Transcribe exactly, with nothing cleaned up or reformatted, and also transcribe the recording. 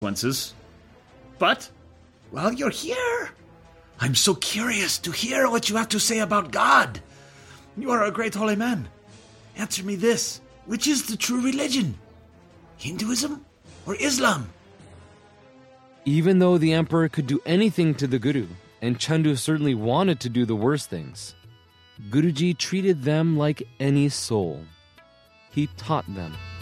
consequences. But, while you're here, I'm so curious to hear what you have to say about God. You are a great holy man. Answer me this. Which is the true religion? Hinduism or Islam? Even though the emperor could do anything to the Guru, and Chandu certainly wanted to do the worst things, Guruji treated them like any soul. He taught them